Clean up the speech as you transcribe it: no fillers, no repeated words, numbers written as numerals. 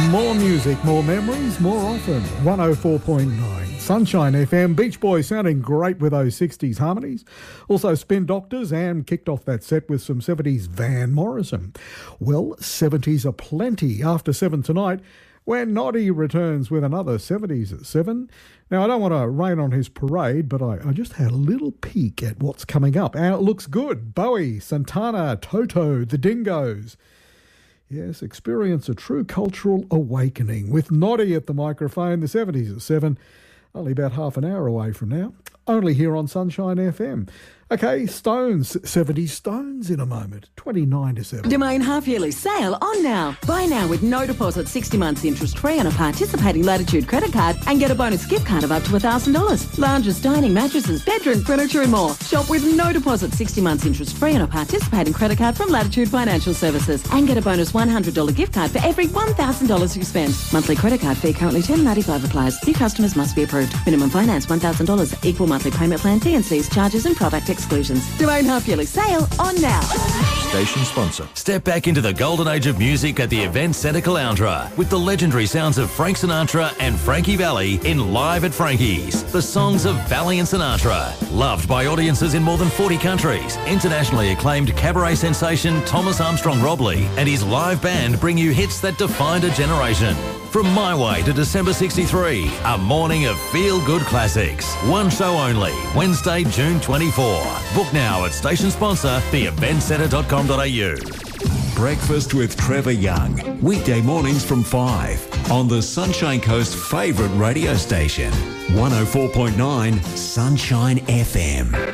More music, more memories, more often. 104.9 Sunshine FM. Beach Boys sounding great with those 60s harmonies. Also Spin Doctors, and kicked off that set with some 70s Van Morrison. Well, 70s are plenty after 7 tonight, when Noddy returns with another 70s at 7. Now, I don't want to rain on his parade, but I just had a little peek at what's coming up. And it looks good. Bowie, Santana, Toto, the Dingoes. Yes, experience a true cultural awakening with Noddy at the microphone, the 70s at 7, only about half an hour away from now, only here on Sunshine FM. Okay, Stones, 70 Stones in a moment, 29 to 7. Domain half-yearly sale on now. Buy now with no deposit, 60 months interest-free on a participating Latitude credit card and get a bonus gift card of up to $1,000. Lounges, dining, mattresses, bedroom furniture and more. Shop with no deposit, 60 months interest-free on a participating credit card from Latitude Financial Services and get a bonus $100 gift card for every $1,000 you spend. Monthly credit card fee currently $10.95 applies. New customers must be approved. Minimum finance $1,000. Equal monthly payment plan, T&Cs, charges and product exclusions. Domain half-yearly sale on now. Station sponsor. Step back into the golden age of music at the Event Centre Caloundra with the legendary sounds of Frank Sinatra and Frankie Valli in Live at Frankie's. The songs of Valli and Sinatra. Loved by audiences in more than 40 countries. Internationally acclaimed cabaret sensation Thomas Armstrong Robley and his live band bring you hits that defined a generation. From My Way to December 63, a morning of feel-good classics. One show only, Wednesday, June 24. Book now at station sponsor, theeventcentre.com.au. Breakfast with Trevor Young. Weekday mornings from 5 on the Sunshine Coast's favourite radio station. 104.9 Sunshine FM.